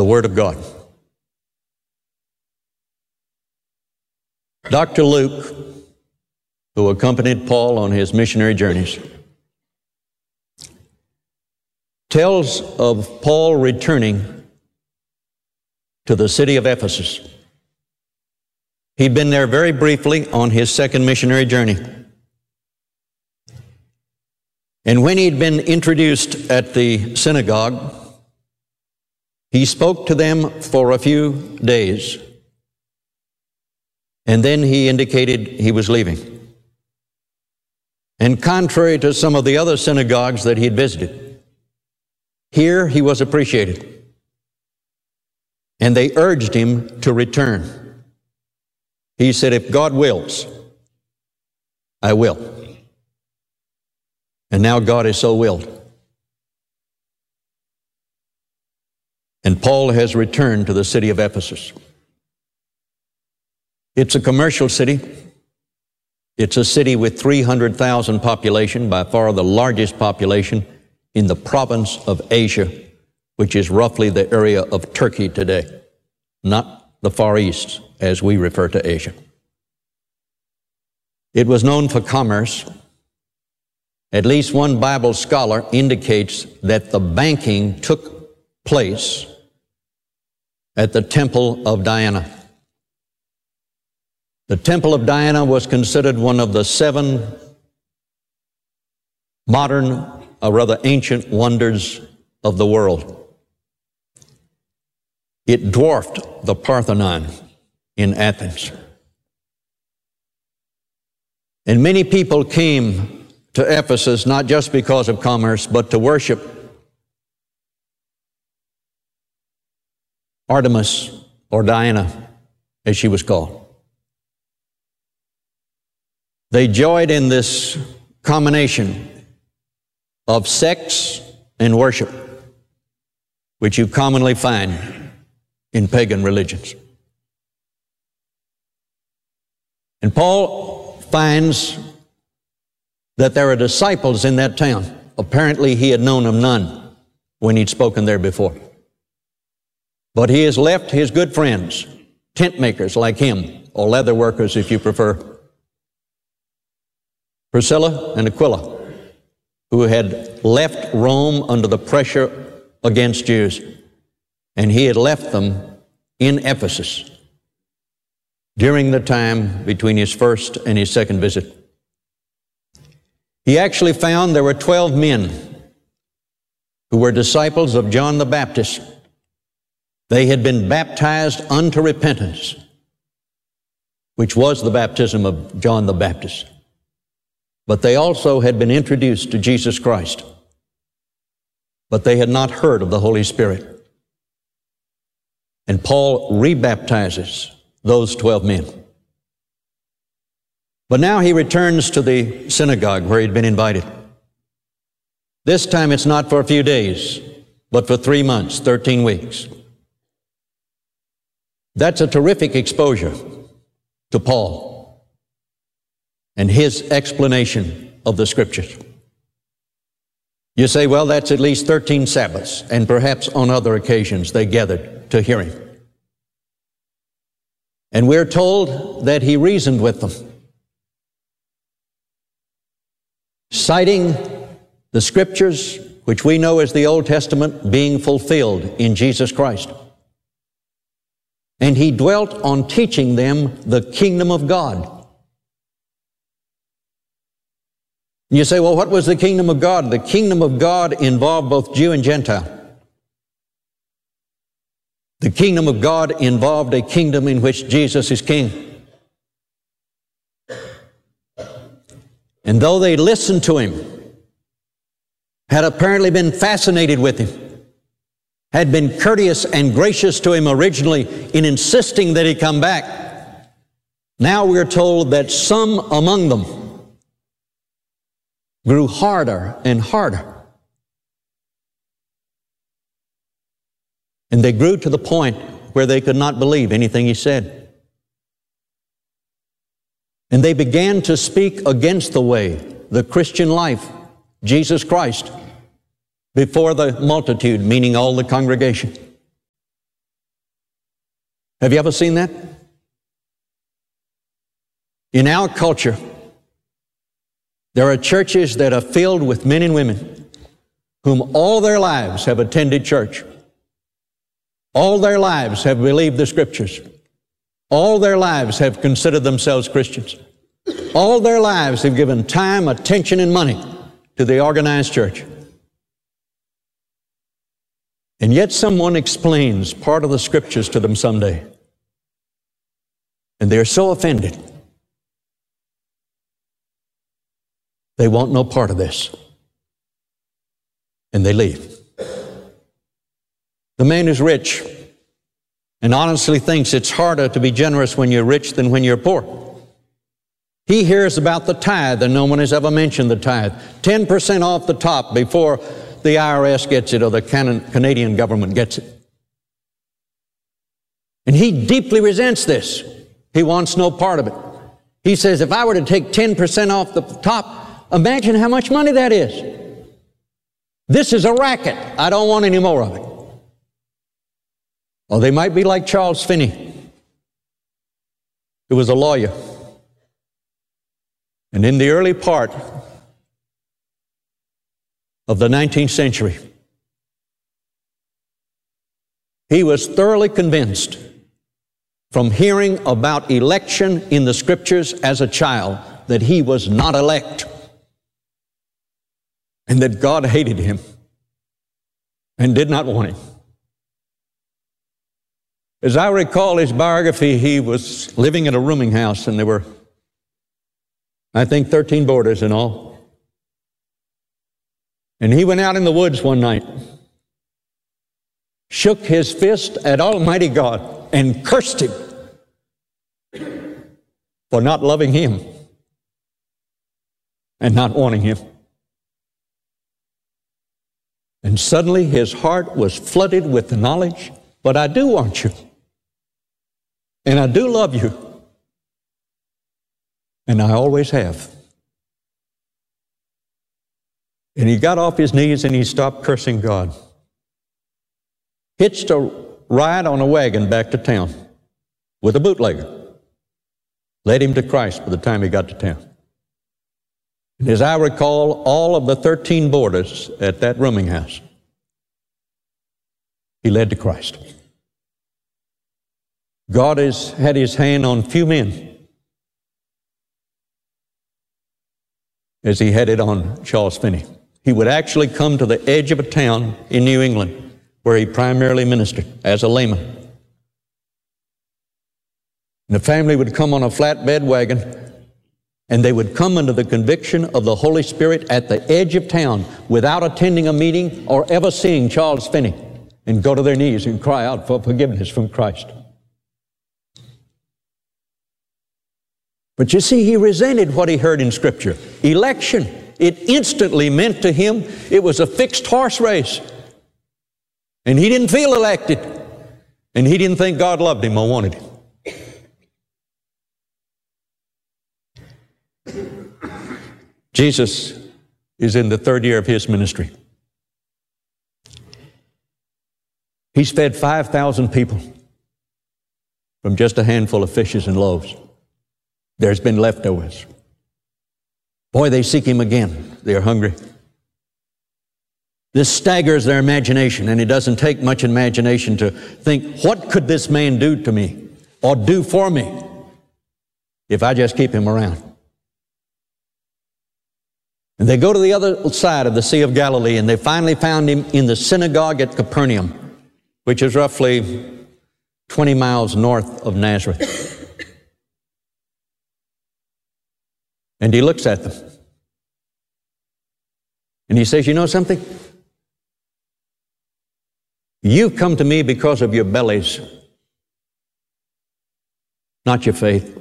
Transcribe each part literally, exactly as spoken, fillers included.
the Word of God. Doctor Luke, who accompanied Paul on his missionary journeys, tells of Paul returning to the city of Ephesus. He'd been there very briefly on his second missionary journey. And when he'd been introduced at the synagogue, he spoke to them for a few days, and then he indicated he was leaving. And contrary to some of the other synagogues that he'd visited, here he was appreciated. And they urged him to return. He said, "If God wills, I will." And now God has so willed. And Paul has returned to the city of Ephesus. It's a commercial city. It's a city with three hundred thousand population, by far the largest population in the province of Asia, which is roughly the area of Turkey today, not the Far East as we refer to Asia. It was known for commerce. At least one Bible scholar indicates that the banking took place at the Temple of Diana. The Temple of Diana was considered one of the seven modern, or rather ancient wonders of the world. It dwarfed the Parthenon in Athens. And many people came to Ephesus not just because of commerce, but to worship Artemis, or Diana, as she was called. They joyed in this combination of sex and worship, which you commonly find in pagan religions. And Paul finds that there are disciples in that town. Apparently he had known of none when he'd spoken there before. But he has left his good friends, tent makers like him, or leather workers if you prefer, Priscilla and Aquila, who had left Rome under the pressure against Jews, and he had left them in Ephesus during the time between his first and his second visit. He actually found there were twelve men who were disciples of John the Baptist. They had been baptized unto repentance, which was the baptism of John the Baptist. But they also had been introduced to Jesus Christ. But they had not heard of the Holy Spirit. And Paul rebaptizes those twelve men. But now he returns to the synagogue where he'd been invited. This time it's not for a few days, but for three months, thirteen weeks. That's a terrific exposure to Paul and his explanation of the Scriptures. You say, well, that's at least thirteen Sabbaths, and perhaps on other occasions they gathered to hear him. And we're told that he reasoned with them, citing the Scriptures, which we know as the Old Testament, being fulfilled in Jesus Christ. And he dwelt on teaching them the kingdom of God. You say, well, what was the kingdom of God? The kingdom of God involved both Jew and Gentile. The kingdom of God involved a kingdom in which Jesus is king. And though they listened to him, had apparently been fascinated with him, had been courteous and gracious to him originally in insisting that he come back, now we're told that some among them grew harder and harder. And they grew to the point where they could not believe anything he said. And they began to speak against the way, the Christian life, Jesus Christ, before the multitude, meaning all the congregation. Have you ever seen that? In our culture, there are churches that are filled with men and women whom all their lives have attended church. All their lives have believed the Scriptures. All their lives have considered themselves Christians. All their lives have given time, attention, and money to the organized church. And yet someone explains part of the Scriptures to them someday, and they're so offended, they want no part of this, and they leave. The man is rich and honestly thinks it's harder to be generous when you're rich than when you're poor. He hears about the tithe, and no one has ever mentioned the tithe. ten percent off the top before the I R S gets it or the Canadian government gets it. And he deeply resents this. He wants no part of it. He says, if I were to take ten percent off the top, imagine how much money that is. This is a racket. I don't want any more of it. Or they might be like Charles Finney, who was a lawyer. And in the early part of the nineteenth century, he was thoroughly convinced from hearing about election in the Scriptures as a child that he was not elect and that God hated him and did not want him. As I recall his biography, he was living in a rooming house, and there were, I think, thirteen boarders in all. And he went out in the woods one night, shook his fist at Almighty God, and cursed him for not loving him and not wanting him. And suddenly his heart was flooded with the knowledge, but I do want you. And I do love you. And I always have. And he got off his knees and he stopped cursing God. Hitched a ride on a wagon back to town with a bootlegger. Led him to Christ by the time he got to town. And as I recall, all of the thirteen boarders at that rooming house, he led to Christ. God has had his hand on few men as he had it on Charles Finney. He would actually come to the edge of a town in New England where he primarily ministered as a layman. And the family would come on a flatbed wagon, and they would come under the conviction of the Holy Spirit at the edge of town without attending a meeting or ever seeing Charles Finney, and go to their knees and cry out for forgiveness from Christ. But you see, he resented what he heard in Scripture. Election. It instantly meant to him it was a fixed horse race. And he didn't feel elected. And he didn't think God loved him or wanted him. Jesus is in the third year of his ministry. He's fed five thousand people from just a handful of fishes and loaves. There's been leftovers. Boy, they seek him again. They are hungry. This staggers their imagination, and it doesn't take much imagination to think, what could this man do to me or do for me if I just keep him around? And they go to the other side of the Sea of Galilee, and they finally found him in the synagogue at Capernaum, which is roughly twenty miles north of Nazareth. And he looks at them. And he says, you know something? You've come to me because of your bellies, not your faith.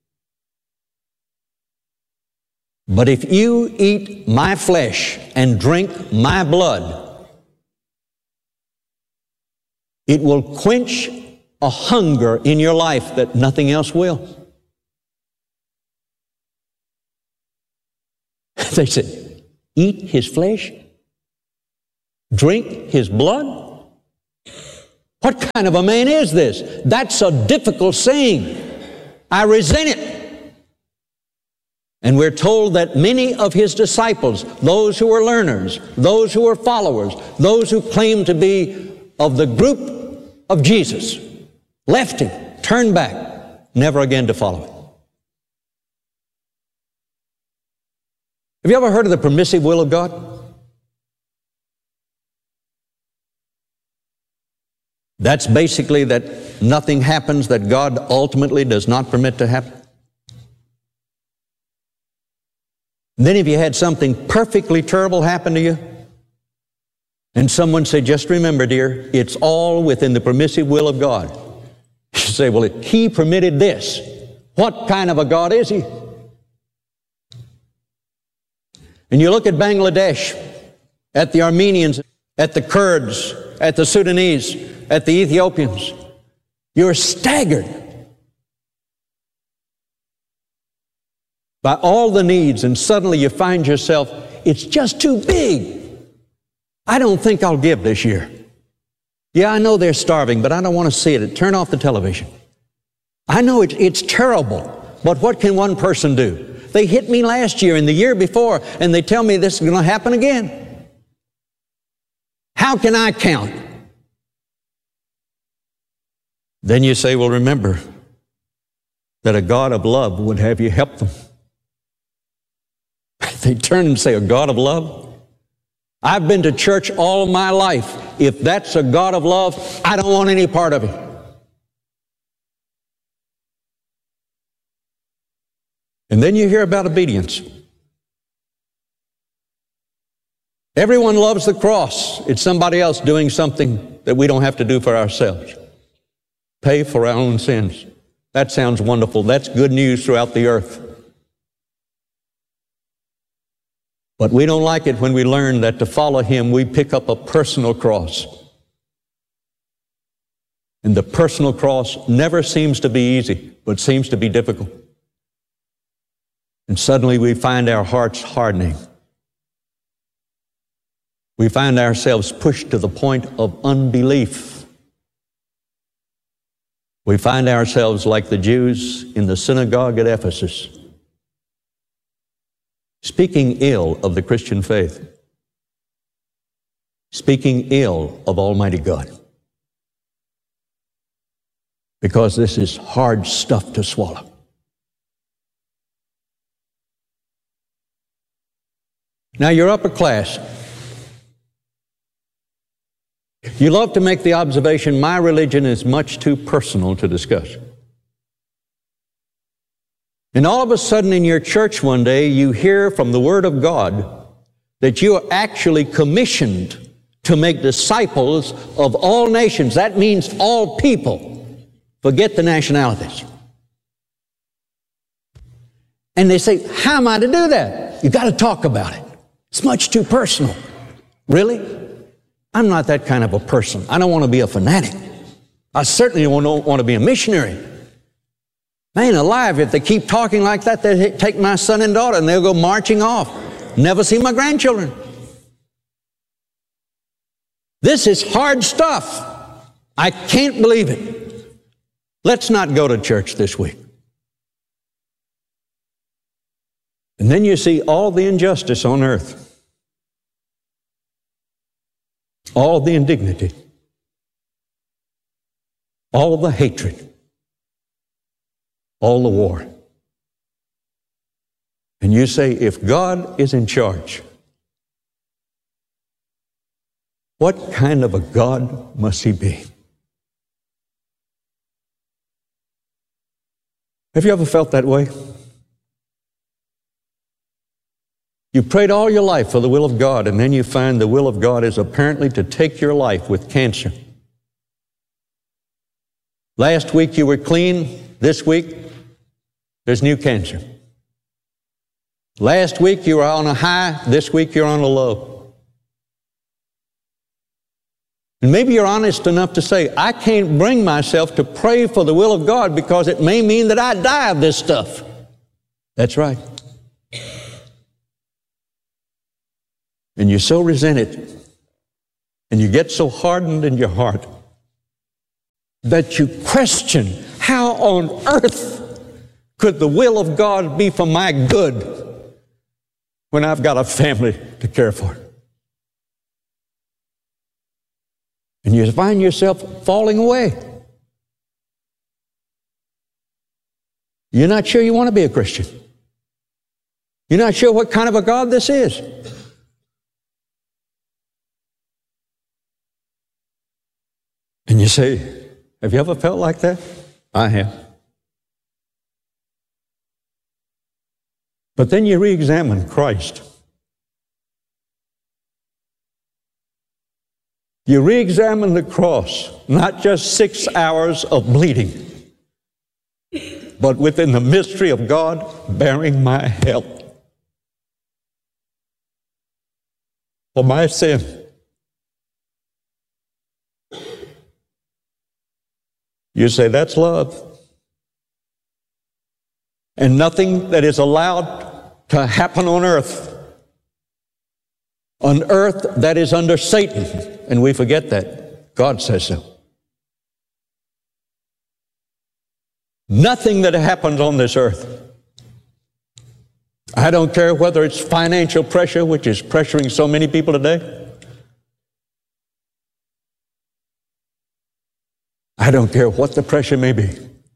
But if you eat my flesh and drink my blood, it will quench a hunger in your life that nothing else will. They said, eat his flesh? Drink his blood? What kind of a man is this? That's a difficult saying. I resent it. And we're told that many of his disciples, those who were learners, those who were followers, those who claimed to be of the group of Jesus, left him, turned back, never again to follow him. Have you ever heard of the permissive will of God? That's basically that nothing happens that God ultimately does not permit to happen. And then if you had something perfectly terrible happen to you, and someone said, just remember, dear, it's all within the permissive will of God. You say, well, he permitted this. What kind of a God is he? And you look at Bangladesh, at the Armenians, at the Kurds, at the Sudanese, at the Ethiopians, you're staggered by all the needs, and suddenly you find yourself, it's just too big. I don't think I'll give this year. Yeah, I know they're starving, but I don't want to see it. Turn off the television. I know it, it's terrible, but what can one person do? They hit me last year and the year before, and they tell me this is going to happen again. How can I count? Then you say, well, remember that a God of love would have you help them. They turn and say, a God of love? I've been to church all my life. If that's a God of love, I don't want any part of it. And then you hear about obedience. Everyone loves the cross. It's somebody else doing something that we don't have to do for ourselves. Pay for our own sins. That sounds wonderful. That's good news throughout the earth. But we don't like it when we learn that to follow him, we pick up a personal cross. And the personal cross never seems to be easy, but seems to be difficult. And suddenly we find our hearts hardening. We find ourselves pushed to the point of unbelief. We find ourselves like the Jews in the synagogue at Ephesus, speaking ill of the Christian faith, speaking ill of Almighty God, because this is hard stuff to swallow. Now you're upper class. You love to make the observation, my religion is much too personal to discuss. And all of a sudden in your church one day, you hear from the Word of God that you are actually commissioned to make disciples of all nations. That means all people. Forget the nationalities. And they say, how am I to do that? You've got to talk about it. It's much too personal. Really? I'm not that kind of a person. I don't want to be a fanatic. I certainly don't want to be a missionary. Man alive, if they keep talking like that, they take my son and daughter and they'll go marching off. Never see my grandchildren. This is hard stuff. I can't believe it. Let's not go to church this week. And then you see all the injustice on earth. All the indignity, all the hatred, all the war. And you say, if God is in charge, what kind of a God must he be? Have you ever felt that way? You prayed all your life for the will of God, and then you find the will of God is apparently to take your life with cancer. Last week you were clean. This week, there's new cancer. Last week you were on a high. This week you're on a low. And maybe you're honest enough to say, I can't bring myself to pray for the will of God because it may mean that I die of this stuff. That's right. And you so resent it, and you get so hardened in your heart that you question, how on earth could the will of God be for my good when I've got a family to care for? And you find yourself falling away. You're not sure you want to be a Christian. You're not sure what kind of a God this is. And you say, have you ever felt like that? I have. But then you re-examine Christ. You re-examine the cross, not just six hours of bleeding, but within the mystery of God bearing my help for my sin. You say, that's love. And nothing that is allowed to happen on earth, on earth that is under Satan, and we forget that. God says so. Nothing that happens on this earth. I don't care whether it's financial pressure, which is pressuring so many people today. I don't care what the pressure may be.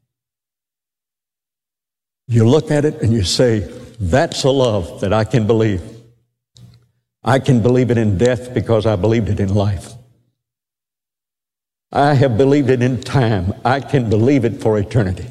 You look at it and you say, that's a love that I can believe. I can believe it in death because I believed it in life. I have believed it in time. I can believe it for eternity.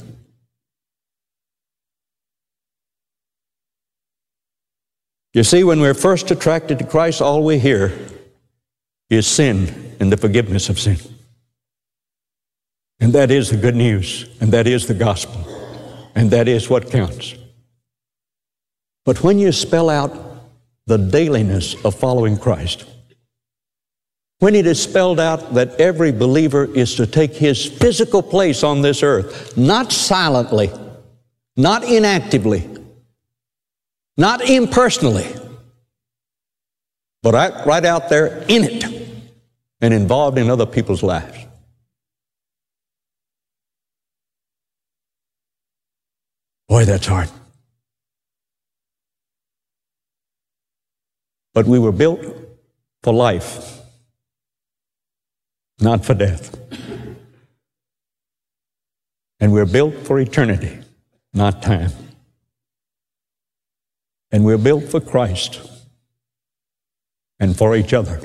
You see, when we're first attracted to Christ, all we hear is sin and the forgiveness of sin. And that is the good news, and that is the gospel, and that is what counts. But when you spell out the dailiness of following Christ, when it is spelled out that every believer is to take his physical place on this earth, not silently, not inactively, not impersonally, but right, right out there in it and involved in other people's lives. Boy, that's hard. But we were built for life, not for death. And we're built for eternity, not time. And we're built for Christ and for each other.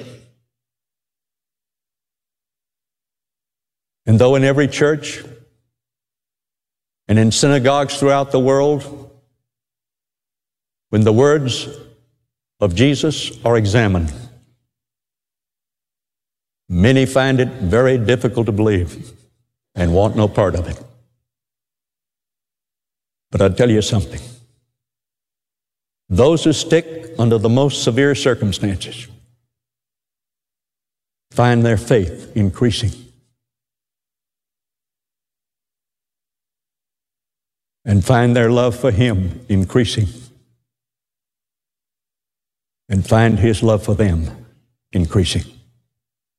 And though in every church and in synagogues throughout the world, when the words of Jesus are examined, many find it very difficult to believe and want no part of it. But I'll tell you something. Those who stick under the most severe circumstances find their faith increasing. And find their love for Him increasing. And find His love for them increasing.